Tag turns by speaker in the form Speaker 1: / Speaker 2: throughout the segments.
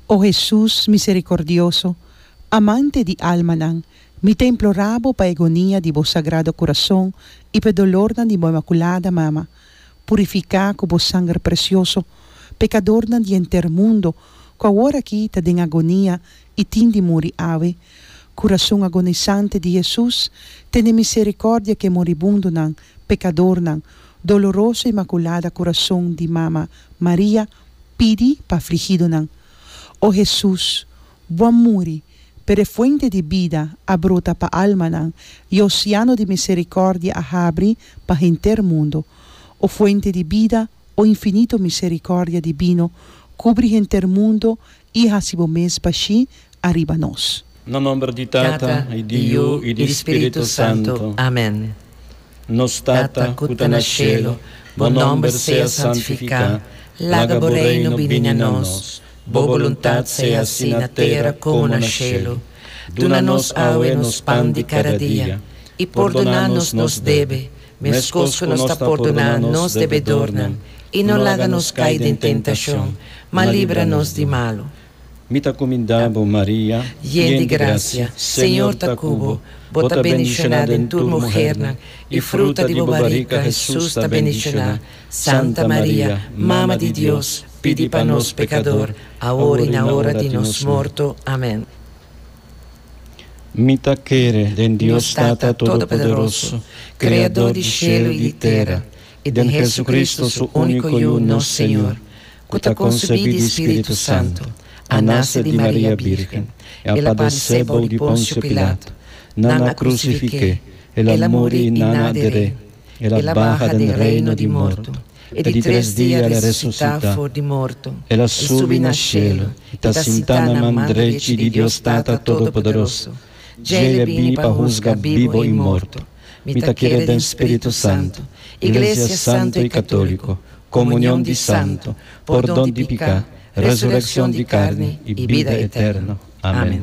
Speaker 1: Oh Jesús misericordioso, amante di alma nan, mi te imploravo pa agonia di vos sagrado corazón y pe dolor nan di bo imaculada mama, purifica con vos sangre precioso, pecador nan di enter mundo, qua ora aqui ta den agonia y tindi muri ave, corazón agonizante di Jesús, tene misericordia que moribundo nan, pecador nan, doloroso imaculada corazón di mama María, pidi pa afligido nan. Oh Jesús, buen muri, per fuente di vida abrota pa alma nan, y oceano di misericordia abri pa enter mundo. Oh fuente di vida, oh infinito misericordia divino, cubri enter mundo y hasibo mes pashi arriba nos.
Speaker 2: No nombre di Tata, e di Io, e di Spirito Santo.
Speaker 3: Amen.
Speaker 2: Nos Tata, cuta na cielo, bon nombre sea santificat,
Speaker 3: laga reino vini a nos, bo voluntad sea assim na terra como na cielo. Dona-nos aue nos pan de cada dia, e perdona-nos nos debe, mescos que nos está perdonando nos devedornan, e não laga-nos cair em tentação, mas livra-nos de malo.
Speaker 2: Mita comindabo Maria,
Speaker 3: llena de gracia, Senhor ta cubo, bota bendicionada en tu mujer, e fruta de bobarica Jesús ta bendicionada. Santa Maria, Mama de Dios, pidi pa nos pecador, ahora y na hora de nos morto. Amén.
Speaker 2: Mita quere den Dios Tata Todopoderoso, Criador de cielo y de terra, e den Jesucristo su único y uno Señor, que ta concebido de Espíritu Santo, a nace de Maria Virgen, ela padeceu de Pôncio Pilato, nana crucifique, ela morì e nana adere, ela barra del reino di morto, e di 3 dias ela ressuscita,
Speaker 3: for de morto,
Speaker 2: ela subi na cielo, e ta sentata na mão direita de Deus Tata Todo-Poderoso, ele vini pa juzgar vivo e morto, mita quere den Espírito Santo, Igreja Santo e Católico, comunhão de santo, perdão de pecado, resurrección de carne y vida eterna. Amén.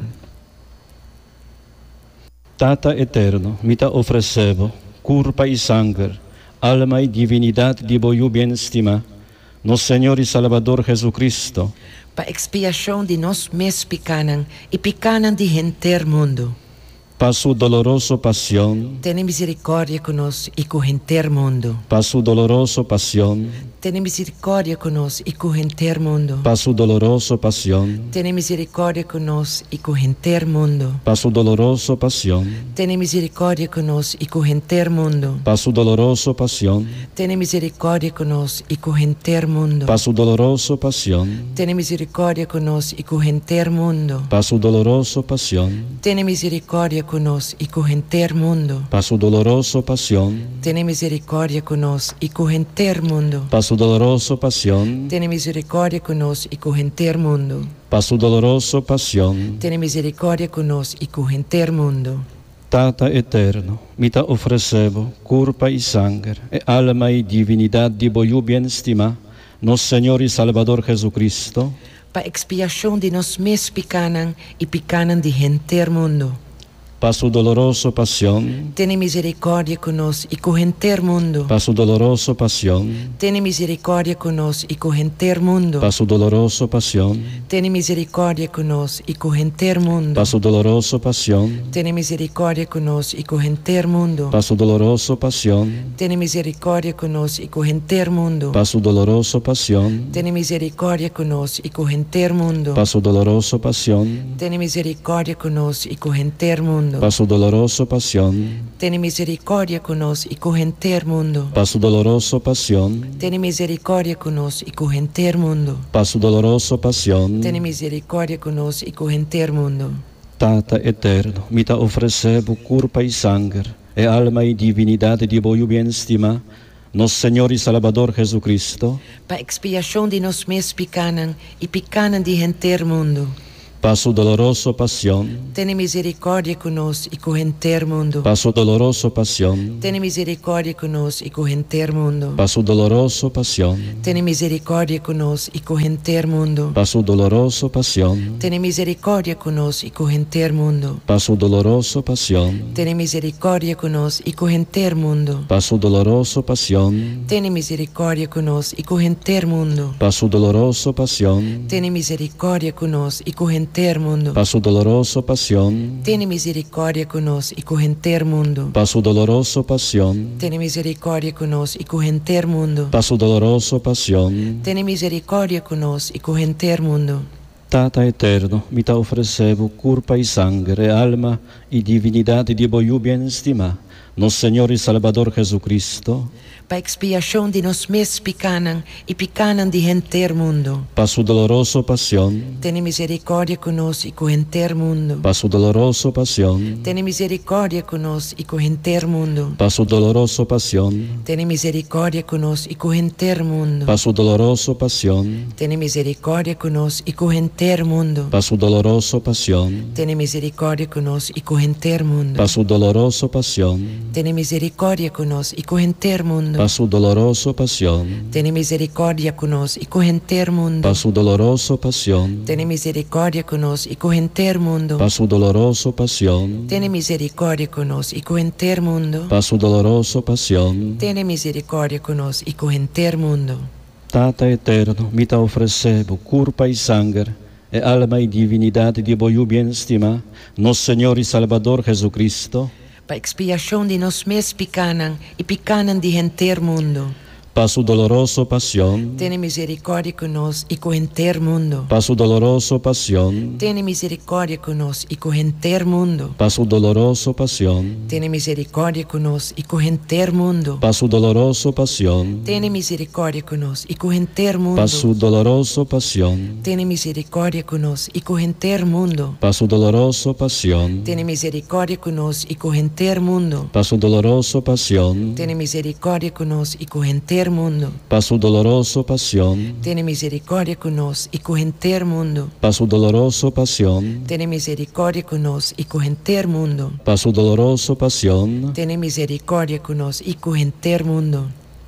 Speaker 2: Tata eterno, mita ofrecevo, curpa y sangre, alma y divinidad de voyu bien estima, nos Señor y Salvador Jesucristo,
Speaker 3: pa expiação de nos mes picanan y picanan de enter mundo.
Speaker 2: Pa su doloroso pasión,
Speaker 3: Ten misericórdia conosco e com enter mundo.
Speaker 2: pa su doloroso pasión,
Speaker 3: Ten misericórdia conosco e com enter mundo.
Speaker 2: pa su doloroso pasión,
Speaker 3: Ten misericórdia conosco e com enter mundo.
Speaker 2: pa su doloroso pasión,
Speaker 3: Ten misericórdia conosco e com enter mundo.
Speaker 2: pa su doloroso pasión,
Speaker 3: Ten misericórdia conosco e com enter mundo.
Speaker 2: pa su doloroso pasión,
Speaker 3: Ten misericórdia conosco e com enter mundo.
Speaker 2: pa su doloroso pasión,
Speaker 3: Ten misericórdia conosco e com enter mundo.
Speaker 2: pa su doloroso pasión,
Speaker 3: Ten misericórdia conosco e com enter mundo.
Speaker 2: pa su doloroso pasión,
Speaker 3: Ten misericórdia conosco e com enter mundo.
Speaker 2: pa su doloroso pasión,
Speaker 3: Ten misericórdia conosco e com enter mundo.
Speaker 2: Tata eterno, mita ofrecevo, curpa y sangre, e alma y divinidad de voyu bien estima, nos Señor y Salvador Jesucristo,
Speaker 3: Pa expiação de nos mes picanan e picanan de enter mundo.
Speaker 2: pa su doloroso pasión,
Speaker 3: Ten misericórdia conosco e com enter mundo.
Speaker 2: pa su doloroso pasión,
Speaker 3: Ten misericórdia conosco e com enter mundo.
Speaker 2: pa su doloroso pasión,
Speaker 3: Ten misericórdia conosco e com enter mundo.
Speaker 2: pa su doloroso pasión,
Speaker 3: Ten misericórdia conosco e com enter mundo.
Speaker 2: pa su doloroso pasión,
Speaker 3: Ten misericórdia conosco e com enter mundo.
Speaker 2: pa su doloroso pasión,
Speaker 3: Ten misericórdia conosco e com enter mundo.
Speaker 2: pa su doloroso pasión,
Speaker 3: Ten misericórdia conosco e com enter mundo.
Speaker 2: pa su doloroso pasión,
Speaker 3: Ten misericórdia conosco e com enter mundo.
Speaker 2: pa su doloroso pasión,
Speaker 3: Ten misericórdia conosco e com enter mundo.
Speaker 2: pa su doloroso pasión,
Speaker 3: Ten misericórdia conosco e com enter mundo.
Speaker 2: Tata eterno, mita ofrecevo curpa y sangre, e alma y divinidad de voyu bien estima, nos Señor y Salvador Jesucristo,
Speaker 3: Pa expiação de nos mes picanan e picanan de enter mundo.
Speaker 2: pa su dolorosa pasión,
Speaker 3: Tiene misericordia con nos y con enter mundo.
Speaker 2: pa su dolorosa pasión,
Speaker 3: Tiene misericordia con nos y con enter mundo.
Speaker 2: pa su dolorosa pasión,
Speaker 3: Tiene misericordia con nos y con enter mundo.
Speaker 2: pa su dolorosa pasión,
Speaker 3: Tiene misericordia con nos y con enter mundo.
Speaker 2: pa su dolorosa pasión,
Speaker 3: Tiene misericordia con nos y con enter mundo.
Speaker 2: pa su dolorosa pasión,
Speaker 3: Tiene misericordia con nos y con enter mundo.
Speaker 2: pa su dolorosa pasión,
Speaker 3: Tiene misericordia con nos y con enter mundo.
Speaker 2: pa su dolorosa pasión,
Speaker 3: Tiene misericordia con nos y con enter mundo.
Speaker 2: pa su dolorosa pasión,
Speaker 3: Tiene misericordia con nos y con enter mundo.
Speaker 2: pa su dolorosa pasión.
Speaker 3: Tiene misericordia con nos y con enter mundo.
Speaker 2: Tata eterno, mi te ofrecevo curpa y sangre, alma y divinidad de voyu bien estima, nos Señor y Salvador Jesucristo,
Speaker 3: Pa expiación de nos mes picanan y picanan de enter mundo.
Speaker 2: pa su dolorosa pasión,
Speaker 3: Tiene misericordia con nos y con enter mundo.
Speaker 2: pa su dolorosa pasión,
Speaker 3: Tiene misericordia con nos y con enter mundo.
Speaker 2: pa su dolorosa pasión,
Speaker 3: Tiene misericordia con nos y con enter mundo.
Speaker 2: pa su dolorosa pasión,
Speaker 3: Tiene misericordia con nos y con enter mundo.
Speaker 2: pa su dolorosa pasión,
Speaker 3: Tiene misericordia con nos y con enter mundo.
Speaker 2: pa su dolorosa pasión,
Speaker 3: Tiene misericordia con nos y con enter mundo.
Speaker 2: pa su dolorosa pasión,
Speaker 3: Tiene misericordia con nos y con enter mundo.
Speaker 2: pa su dolorosa pasión,
Speaker 3: Tiene misericordia con nos y con enter mundo.
Speaker 2: pa su dolorosa pasión,
Speaker 3: Tiene misericordia con nos y con enter mundo.
Speaker 2: pa su dolorosa pasión.
Speaker 3: Tiene misericordia con nos y con enter mundo.
Speaker 2: Tata eterno, mi te ofrecevo curpa y sangre, e alma y divinidad de voyu bien estima, nos Señor y Salvador Jesucristo,
Speaker 3: Pa expiación de nos mes picanan y picanan de enter mundo.
Speaker 2: pa su dolorosa pasión,
Speaker 3: Tiene misericordia con nos y con enter mundo.
Speaker 2: pa su dolorosa pasión,
Speaker 3: Tiene misericordia con nos y con enter mundo.
Speaker 2: pa su dolorosa pasión,
Speaker 3: Tiene misericordia con nos y con enter mundo.
Speaker 2: pa su dolorosa pasión,
Speaker 3: Tiene misericordia con nos y con enter mundo.
Speaker 2: pa su dolorosa pasión,
Speaker 3: Tiene misericordia con nos y con enter mundo.
Speaker 2: pa su dolorosa pasión,
Speaker 3: Tiene misericordia con nos y con enter mundo.
Speaker 2: pa su dolorosa pasión,
Speaker 3: Tiene misericordia con nos y con enter mundo.
Speaker 2: pa su dolorosa pasión,
Speaker 3: Tiene misericordia con nos y con enter mundo.
Speaker 2: pa su dolorosa pasión,
Speaker 3: Tiene misericordia con nos y con enter mundo.
Speaker 2: pa su dolorosa pasión.
Speaker 3: Tiene misericordia con nos y con enter mundo.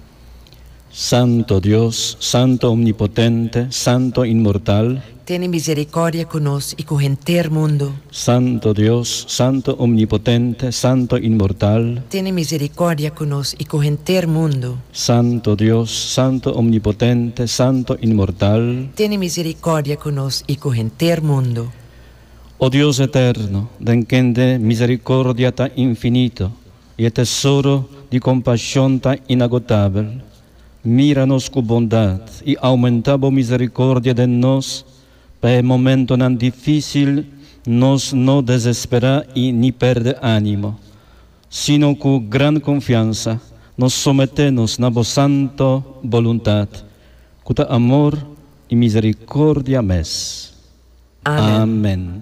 Speaker 2: Santo Dios, Santo Omnipotente, Santo Inmortal,
Speaker 3: Tiene misericordia con nos y con enter mundo.
Speaker 2: Santo Dios, Santo Omnipotente, Santo Inmortal,
Speaker 3: Tiene misericordia con nos y con enter mundo.
Speaker 2: Santo Dios, Santo Omnipotente, Santo Inmortal,
Speaker 3: Tiene misericordia con nos y con enter mundo.
Speaker 2: oh Dios eterno, den quien de misericordia tan infinito y el tesoro de compasión tan inagotable, míranos con bondad y aumentabo misericordia de nos, para el momento tan difícil nos no desespera y ni perde ánimo, sino con gran confianza nos sometemos a vos santo voluntad, con amor y misericordia mes.
Speaker 3: Amén.
Speaker 2: Amén.